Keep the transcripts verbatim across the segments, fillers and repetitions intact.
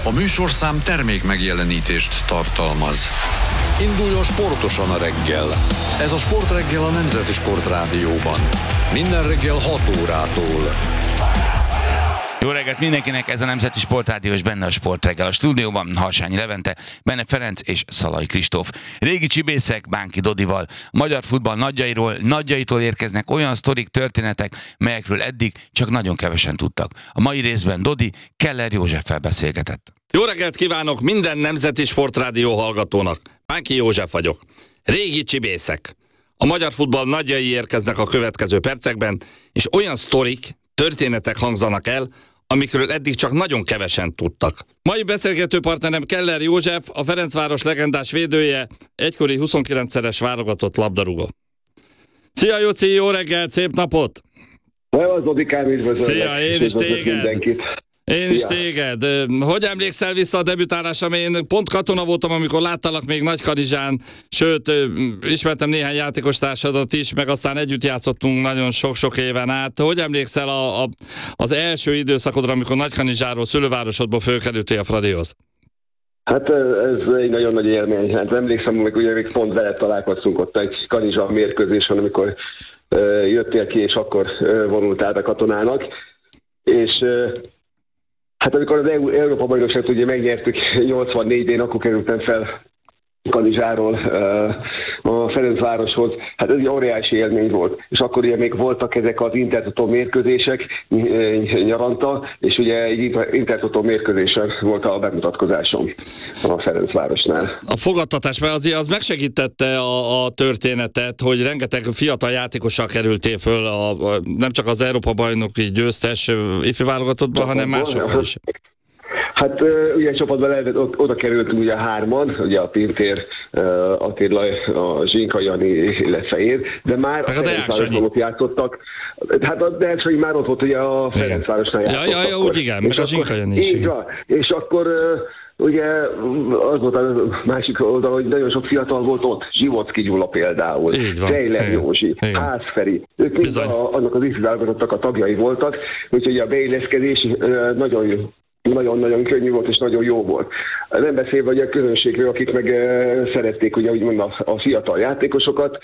A műsorszám termék megjelenítést tartalmaz. Induljon sportosan a reggel. Ez a Sportreggel a Nemzeti Sportrádióban. Minden reggel hat órától. Jó reggelt mindenkinek, ez a Nemzeti Sportrádió, és benne a Sportreggel. A stúdióban Harsányi Levente, benne Ferenc és Szalai Kristóf. Régi csibészek Bánki Dodival. A magyar futball nagyjairól, nagyjaitól érkeznek olyan sztorik, történetek, melyekről eddig csak nagyon kevesen tudtak. A mai részben Dodi Keller Józseffel beszélgetett. Jó reggelt kívánok minden Nemzeti Sportrádió hallgatónak. Bánki József vagyok. Régi csibészek. A magyar futball nagyjai érkeznek a következő percekben, és olyan sztorik, történetek hangzanak el, amikről eddig csak nagyon kevesen tudtak. Mai beszélgető partnerem Keller József, a Ferencváros legendás védője, egykori huszonkilencszeres válogatott labdarúgó. Szia Jóci, jó reggelt, szép napot! Szevasz, Dodikám, üdvözöllek! Szia, én is téged! Mindenkit. Én is ja. téged. Hogy emlékszel vissza a debütálásra? Én pont katona voltam, amikor láttalak még Nagykanizsán, sőt, ismertem néhány játékostársadat is, meg aztán együtt játszottunk nagyon sok-sok éven át. Hogy emlékszel a, a, az első időszakodra, amikor Nagykanizsáról, szülővárosodból fölkerültél a Fradihoz? Hát ez egy nagyon nagy élmény. Hát emlékszem, hogy ugye még pont veled találkoztunk ott egy Kanizsa mérkőzésen, amikor uh, jöttél ki, és akkor uh, vonultál a katonának. És uh, hát amikor az Európa-bajnokságot ugye megnyertük nyolcvannégyben, akkor kerültem fel Kanizsáról a Ferencvároshoz. Hát ez egy óriási élmény volt. És akkor ugye még voltak ezek az Intertotó mérkőzések nyaranta, és ugye egy Intertotó mérkőzésen volt a bemutatkozásom a Ferencvárosnál. A fogadtatás, mert azért az megsegítette a, a történetet, hogy rengeteg fiatal játékossal kerültél föl, a, a, nem csak az Európa-bajnoki győztes ifi válogatottban, hanem másokkal is. Hát ugye a csapatban lehetett, oda kerültünk ugye hárman, ugye a Pintér, Attila, a Zsinka Jani, illetve én, de már meg a Ferencvárosban ott játszottak. Hát a Deák Sanyi már ott volt ugye a Ferencvárosnál játszottak. Ja, ja, ja, úgy igen, meg a Zsinka Jani is. Így van, és akkor ugye az volt a másik oldal, hogy nagyon sok fiatal volt ott, Zsivocki Gyula például, Fejler Józsi, Házferi, ők mind a, annak az ifi válogatottak a tagjai voltak, úgyhogy a beilleszkedés nagyon jó. Nagyon-nagyon könnyű volt, és nagyon jó volt. Nem beszélve hogy a közönségről, akik meg uh, szerették ugye úgymond a, a fiatal játékosokat,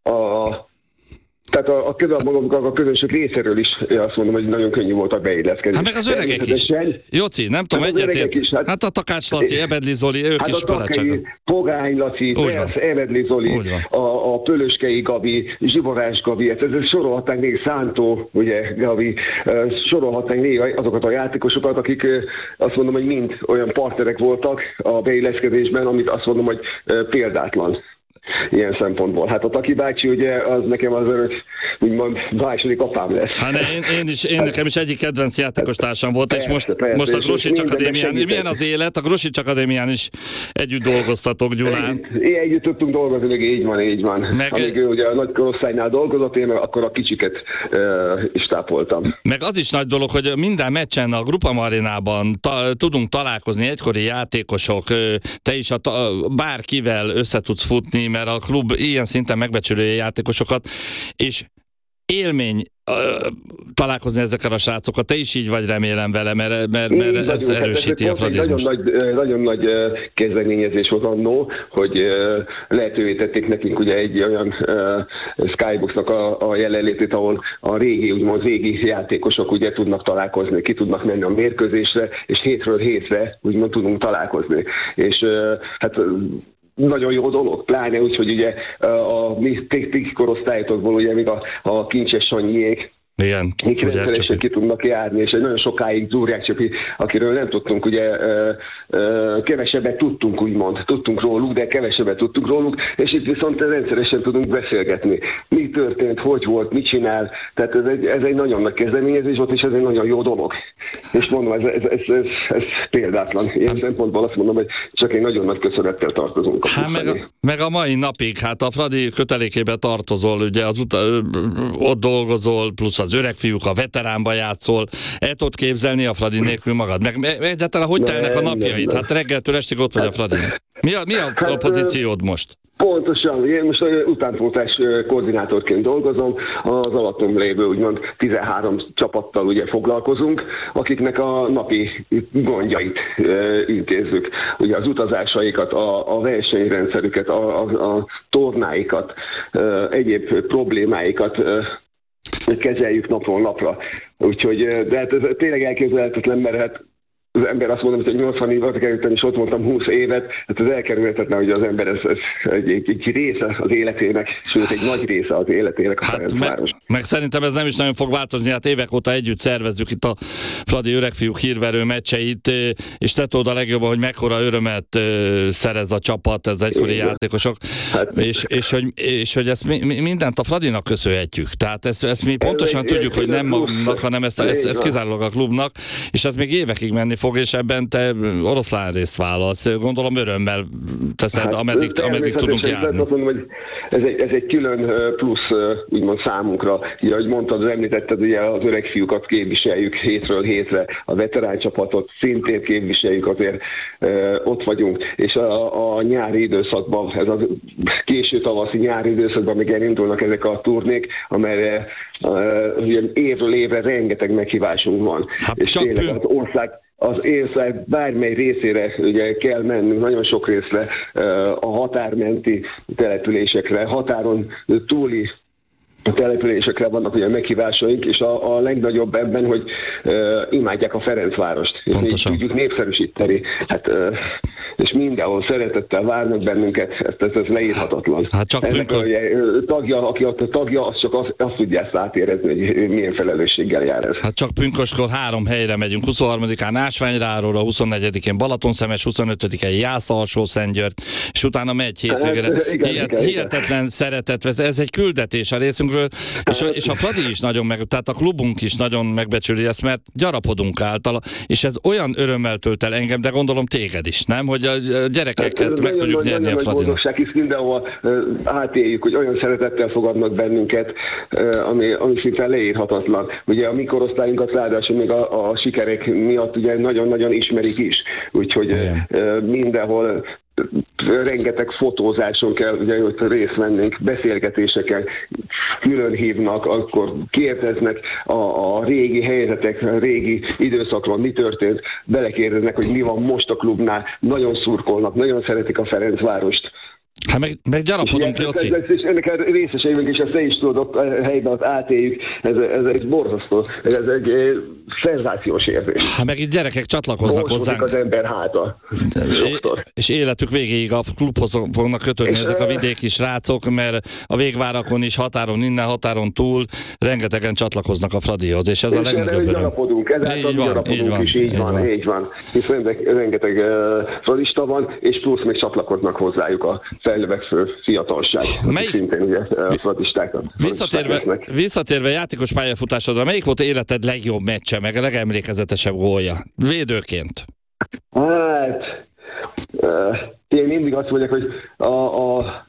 a, tehát a, a, a, a közönség részéről is azt mondom, hogy nagyon könnyű volt a beilleszkedés. Hát meg az öregek is. Jóci, nem tudom, hát egyetért. Hát, hát a Takács Laci, Ebedli Zoli, ők hát is barátságok. Pogány Laci, Ebedli Zoli, a, a Pölöskei Gabi, Zsiborás Gabi, ez, ez sorolhatnánk még Szántó, ugye Gabi, sorolhatnánk még azokat a játékosokat, akik azt mondom, hogy mind olyan partnerek voltak a beilleszkedésben, amit azt mondom, hogy példátlan. Ilyen szempontból. Hát a Taki bácsi, ugye, az nekem az örök, úgymond második apám lesz. Hát én, én is, én nekem is egyik kedvenc játékos társam volt, persze, és most, persze, most a Grosics Akadémián, milyen az élet? A Grosics Akadémián is együtt dolgoztatok, Gyulán. Együtt, együtt tudtunk dolgozni, meg így van, így van. Meg, amíg ő ugye a nagy korosztálynál dolgozott, én akkor a kicsiket uh, is tápoltam. Meg az is nagy dolog, hogy minden meccsen a Grupa Arénában ta, tudunk találkozni egykori játékosok, te is a ta, bárkivel össze tudsz futni, mert a klub ilyen szinten megbecsülő játékosokat, és élmény uh, találkozni ezekkel a srácokkal. Te is így vagy, remélem vele, mert, mert, mert ez vagyunk, erősíti hát ez a fradizmust. Nagyon nagy, nagyon nagy kezdeményezés volt annó, hogy uh, lehetővé tették nekünk ugye egy olyan uh, Skyboxnak a, a jelenlétét, ahol a régi, úgymond régi játékosok ugye tudnak találkozni, ki tudnak menni a mérkőzésre, és hétről hétre úgymond tudunk találkozni. És uh, hát nagyon jó dolog, pláne úgy, hogy ugye a mi korosztályotokból ugye még a, a Kincses Sanyiék, igen, mik rendszeresen ki tudnak járni, és nagyon sokáig Zúrják Csapi, akiről nem tudtunk, ugye ö, ö, kevesebbet tudtunk, úgymond, tudtunk róluk, de kevesebbet tudtunk róluk, és itt viszont rendszeresen tudunk beszélgetni. Mi történt, hogy volt, mit csinál, tehát ez egy, ez egy nagyon nagy kezdeményezés volt, és ez egy nagyon jó dolog. És mondom, ez, ez, ez, ez, ez példátlan. Ilyen szempontból azt mondom, hogy csak egy nagyon nagy köszönettel tartozunk. Hát meg, a, meg a mai napig, hát a Fradi kötelékébe tartozol, ugye az uta, ott dolgozol, plusz az öreg fiúk, a veteránba játszol, el tudod képzelni a Fradi nélkül magad? Meg egyáltalán hogy telnek a napjaid? Hát reggeltől estig ott vagy a Fradin. Mi a, mi a, a pozíciód most? Pontosan, én most utánpótlás koordinátorként dolgozom, az alattom lévő úgymond tizenhárom csapattal ugye foglalkozunk, akiknek a napi gondjait intézzük. Ugye az utazásaikat, a, a versenyrendszerüket, a, a, a tornáikat, egyéb problémáikat kezeljük napról napra. Úgyhogy, de hát ez tényleg elképzelhetetlen, mert hát az ember azt mondom, hogy nyolcvan évet kerültem, és ott voltam húsz évet, hát ez elkerülhetetlen, hogy az ember ez, ez egy, egy, egy része az életének, sőt egy nagy része az életének a hát Ferencváros. Meg, meg szerintem ez nem is nagyon fog változni, hát évek óta együtt szervezzük itt a Fradi öregfiúk hírverő meccseit, és te tudod a legjobban, hogy mekkora örömet szerez a csapat, ez egykori igen. játékosok, hát, és, és, hogy, és hogy ezt mi, mi, mindent a Fradinak köszönhetjük. Tehát ezt, ezt mi pontosan egy, tudjuk, egy, hogy nem magunknak, hanem ezt, ezt, ezt kizárólag a klubnak, és ez még évekig menni fog, és ebben te oroszlán részt válasz. Gondolom örömmel teszed, hát, ameddig, ameddig tudunk járni. Azt mondom, hogy ez egy, ez egy külön plusz úgymond számunkra. Ugye, ahogy mondtad, említetted, ugye az öreg fiúkat képviseljük hétről hétre, a veterán csapatot szintén képviseljük, azért ö, ott vagyunk, és a, a nyári időszakban, ez a késő tavaszi nyári időszakban még elindulnak ezek a turnék, amelyre ö, ugye, évről évre rengeteg meghívásunk van. Hát és tényleg az ország az ország bármely részére ugye kell mennünk, nagyon sok részre, a határmenti településekre, határon túli településekre vannak ugye meghívásaink, és a, a legnagyobb ebben, hogy uh, imádják a Ferencvárost. Pontosan. És tudjuk népszerűsíteni. Hát, uh, és mindenhol szeretettel várnak bennünket, ez, ez, ez leírhatatlan. Hát csak Ennek a, ugye, tagja, aki ott a tagja, az csak azt, azt tudja ezt átérezni, hogy milyen felelősséggel jár ez. Hát csak pünköskor három helyre megyünk. huszonharmadikán Ásványráról, a huszonnégyedikén Balaton-Szemes, huszonötödikén Jász-Alsó-Szentgyörgy, és utána megy hétvégére. Hát, igen, Hihet, igen, hihetetlen igen. szeretet, ez, ez egy küldetés a részünkről. És a, és a Fradi is nagyon meg, tehát a klubunk is nagyon megbecsüli ezt, mert gyarapodunk általa, és ez olyan örömmel tölt el engem, de gondolom téged is, nem? Hogy a gyerekeket hát, meg nagyon, tudjuk nyerni nagyon a Fradinak. Boldogság, hisz mindenhol átéljük, hogy olyan szeretettel fogadnak bennünket, ami, ami szinte leírhatatlan. Ugye a mi korosztályunkat ráadásul még a, a sikerek miatt ugye nagyon-nagyon ismerik is, úgyhogy igen. mindenhol rengeteg fotózáson kell ugye, hogy részt vennénk, beszélgetéseken külön hívnak, akkor kérdeznek a, a régi helyzetek, a régi időszakban mi történt, belekérdeznek, hogy mi van most a klubnál, nagyon szurkolnak, nagyon szeretik a Ferencvárost. Hát meg, meg gyarapodunk, Jóci. És ennek a részeseimünk is, ezt te is tudod, ott a helyben ott átéljük, ez, ez egy borzasztó, ez egy szenzációs érzés. Hát meg itt gyerekek csatlakoznak Most hozzánk. az ember háta. És életük végéig a klubhoz fognak kötődni ezek a vidéki srácok, mert a végvárakon is, határon innen, határon túl rengetegen csatlakoznak a Fradihoz, és ez és a legnagyobb öröm. Gyarapodunk, ezáltal gyarapodunk is, így van, így van. Hisz rengeteg fradista van, és plusz még csatlakoznak hozzájuk a fejlővekvő fiatalság. Melyik... Szintén ugye a fradistákat. Visszatérve, visszatérve játékos pályafutásodra, melyik volt életed legjobb meccse, meg a legemlékezetesebb gólja? Védőként. Hát, uh, én mindig azt mondják, hogy a, a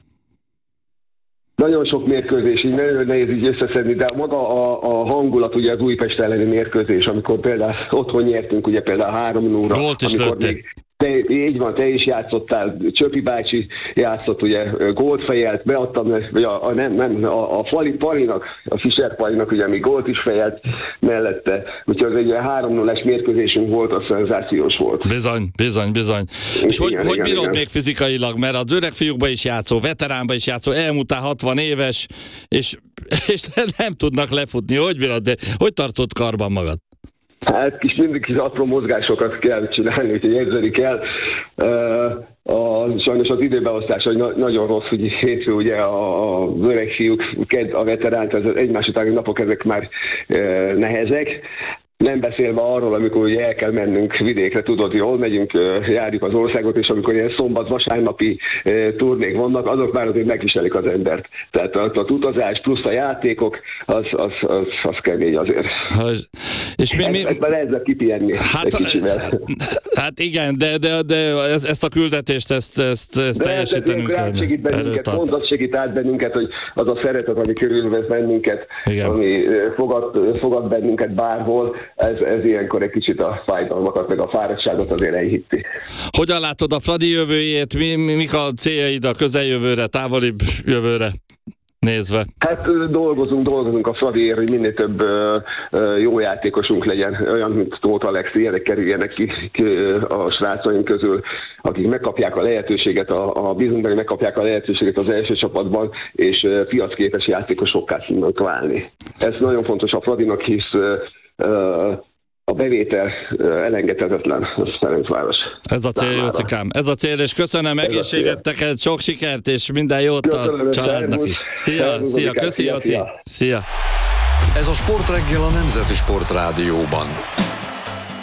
nagyon sok mérkőzés, így nagyon nehéz így összeszedni, de maga a, a hangulat, ugye az Újpest elleni mérkőzés, amikor például otthon nyertünk, ugye például három nulla. Gólt is lőttek. Te, így van, te is játszottál, Csöpi bácsi játszott, ugye gólt fejelt, beadtam, vagy a, a, nem, nem, a, a Fali Palinak, a Fischer Palinak, ugye mi gólt is fejelt mellette, úgyhogy az egy három nullás mérkőzésünk volt, az szenzációs volt. Bizony, bizony, bizony. És igen, hogy, igen, hogy bírod igen. még fizikailag, mert az öreg fiúkba is játszó, veteránba is játszó, elmúltál hatvan éves, és, és nem tudnak lefutni, hogy bírod, de hogy tartod karban magad? Hát kis mindig kis apró mozgásokat kell csinálni, úgyhogy edzeni kell. Uh, a, sajnos az időbeosztás hogy na, nagyon rossz, hogy hétfő ugye a, a öreg fiúk, a veteránt, ez egymás utáni napok ezek már uh, nehezek. Nem beszélve arról, amikor ugye el kell mennünk vidékre, tudod, jól megyünk, járjuk az országot, és amikor ilyen szombat-vasárnapi turnék vannak, azok már azért megviselik az embert. Tehát az, az utazás plusz a játékok, az, az, az, az kemény azért. És mi, mi... Ezt már ezzel kipihenni hát, egy kicsivel. Hát igen, de, de, de ez, ezt a küldetést, ezt, ezt, ezt teljesítenünk kell. De segít bennünket, pont az segít át bennünket, hogy az a szeretet, ami körülvesz bennünket, igen. ami fogad, fogad bennünket bárhol, ez, ez ilyenkor egy kicsit a fájdalmakat, meg a fáradtságot azért enyhíti. Hogyan látod a Fradi jövőjét? Mi, mi, mik a céljaid a közeljövőre, távolibb jövőre nézve? Hát dolgozunk, dolgozunk a Fradiért, hogy minél több uh, uh, jó játékosunk legyen, olyan, mint Tóth Alexi, ilyenek kerüljenek ki, ki a srácaink közül, akik megkapják a lehetőséget, a, a bizonyban megkapják a lehetőséget az első csapatban, és uh, piacképes játékosokká tudnak válni. Ez nagyon fontos a Fradinak, hisz uh, uh, a bevétel elengedhetetlen a Ferencváros. Ez a cél, Jócikám. Ez a cél, és köszönöm, egészséget neked, sok sikert, és minden jót köszönöm, a családnak is. Szia, szia, köszi, Jóci. Szia. Ez a Sportreggel a Nemzeti Sportrádióban.